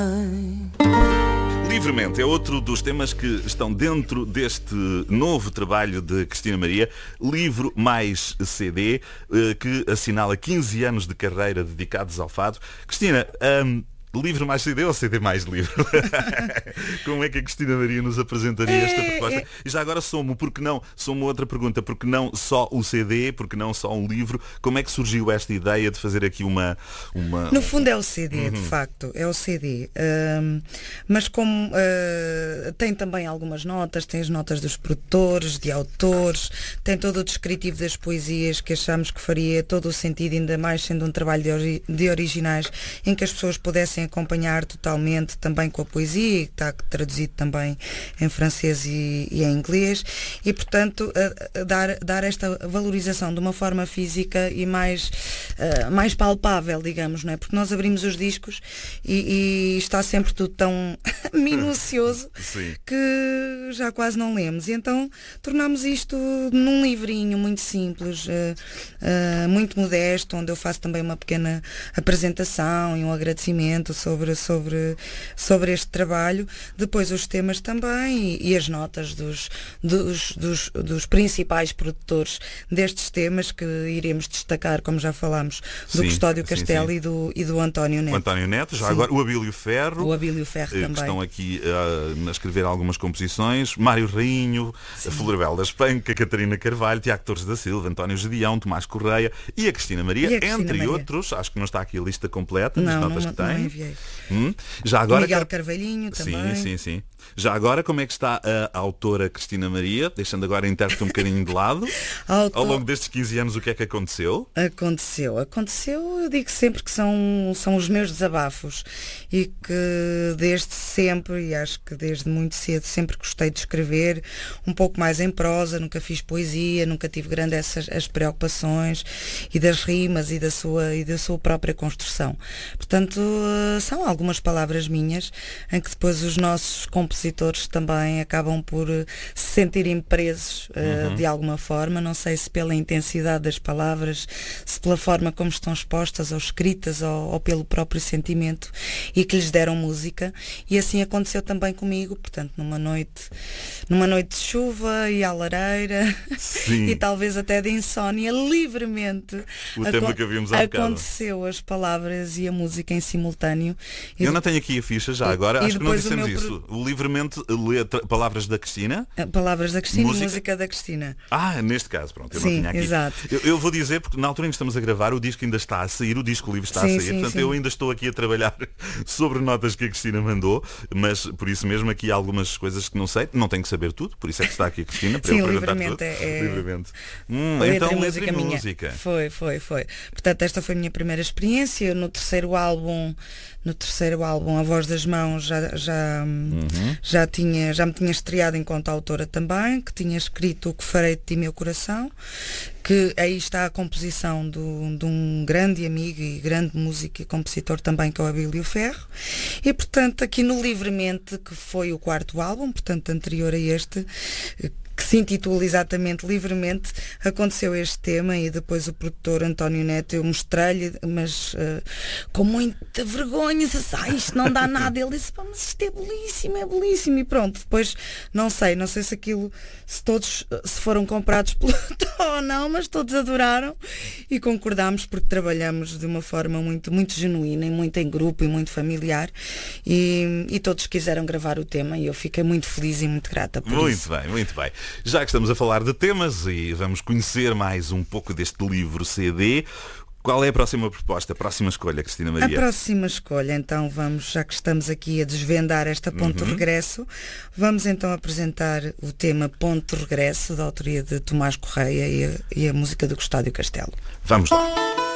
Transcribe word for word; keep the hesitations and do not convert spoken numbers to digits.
Livremente é outro dos temas que estão dentro deste novo trabalho de Cristina Maria, Livro mais C D, que assinala quinze anos de carreira dedicados ao fado. Cristina, um, livro mais C D ou C D mais livro? Como é que a Cristina Maria nos apresentaria é, esta proposta? É... E já agora somo, porque não, somo outra pergunta, porque não só o C D, porque não só um livro, como é que surgiu esta ideia de fazer aqui uma... uma... No fundo é o C D, uhum. de facto, é o C D. Um, mas como uh, tem também algumas notas, tem as notas dos produtores, de autores, tem todo o descritivo das poesias que achamos que faria todo o sentido, ainda mais sendo um trabalho de, ori- de originais, em que as pessoas pudessem acompanhar totalmente também com a poesia, que está traduzido também em francês e, e em inglês, e portanto a, a dar, dar esta valorização de uma forma física e mais, uh, mais palpável, digamos, não é? Porque nós abrimos os discos e, e está sempre tudo tão minucioso que já quase não lemos, e então tornamos isto num livrinho muito simples, uh, uh, muito modesto, onde eu faço também uma pequena apresentação e um agradecimento sobre, sobre, sobre este trabalho, depois os temas também e, e as notas dos, dos, dos, dos principais produtores destes temas, que iremos destacar, como já falámos, do sim, Custódio Castelo sim, sim. E, do, e do António Neto. O António Neto, já sim. agora o Abílio Ferro, o Abílio Ferro que também. estão aqui uh, a escrever algumas composições, Mário Rainho, a Florbela da Espanca, Catarina Carvalho, Tiago Torres da Silva, António Gedeão, Tomás Correia e a Cristina Maria, a Cristina entre Maria. Outros. Acho que não está aqui a lista completa das não, notas não, que tem. Não enviei. Hum? Já agora, Miguel Carvalhinho também. Sim, sim, sim. Já agora, como é que está a autora Cristina Maria? Deixando agora a intérprete um bocadinho de lado. Autor... Ao longo destes quinze anos, o que é que aconteceu? Aconteceu. Aconteceu, eu digo sempre que são, são os meus desabafos e que desde sempre, e acho que desde muito cedo, sempre gostei de escrever um pouco mais em prosa, nunca fiz poesia, nunca tive grande essas as preocupações e das rimas e da sua, e da sua própria construção. Portanto, são algumas palavras minhas em que depois os nossos compositores também acabam por se sentirem presos uh, uhum. de alguma forma, não sei se pela intensidade das palavras, se pela forma como estão expostas ou escritas ou, ou pelo próprio sentimento, e que lhes deram música, e assim aconteceu também comigo, portanto numa noite numa noite de chuva e à lareira e talvez até de insónia, livremente o tema acon- que havíamos há aconteceu as palavras e a música em simultâneo. Eu de... não tenho aqui a ficha já, agora e acho que não dissemos meu... isso. O livremente lê tra... palavras da Cristina? Palavras da Cristina música... e música da Cristina. Ah, neste caso, pronto, eu sim, não tinha aqui. Exato. Eu, eu vou dizer, porque na altura em que estamos a gravar, o disco ainda está a sair, o disco livre está sim, a sair, sim, portanto sim. eu ainda estou aqui a trabalhar sobre notas que a Cristina mandou, mas por isso mesmo aqui há algumas coisas que não sei, não tenho que saber tudo, por isso é que está aqui a Cristina, para sim, eu perguntar livremente tudo. É... Livremente. Hum, letra então, e letra música e minha. música. Foi, foi, foi. Portanto, esta foi a minha primeira experiência. No terceiro álbum, no terceiro álbum, A Voz das Mãos, já, já, uhum. já, tinha, já me tinha estreado enquanto autora também, que tinha escrito O Que Farei de Ti, Meu Coração, que aí está a composição do, de um grande amigo e grande músico e compositor também, que é o Abílio Ferro. E, portanto, aqui no Livremente, que foi o quarto álbum, portanto, anterior a este, que se intitula exatamente Livremente, aconteceu este tema, e depois o produtor António Neto, eu mostrei-lhe, mas uh, com muita vergonha, disse, ah, isto não dá nada. Ele disse, pá, mas isto é belíssimo, é belíssimo. E pronto, depois não sei, não sei se aquilo, se todos se foram comprados pelo ou não, mas todos adoraram e concordámos, porque trabalhamos de uma forma muito, muito genuína e muito em grupo e muito familiar, e, e todos quiseram gravar o tema, e eu fiquei muito feliz e muito grata por muito isso. Muito bem, muito bem. Já que estamos a falar de temas e vamos conhecer mais um pouco deste livro C D, qual é a próxima proposta, a próxima escolha, Cristina Maria? A próxima escolha, então vamos, já que estamos aqui a desvendar esta Ponto uhum. de Regresso, vamos então apresentar o tema Ponto de Regresso, da autoria de Tomás Correia, e a, e a música do Custódio Castelo. Vamos lá.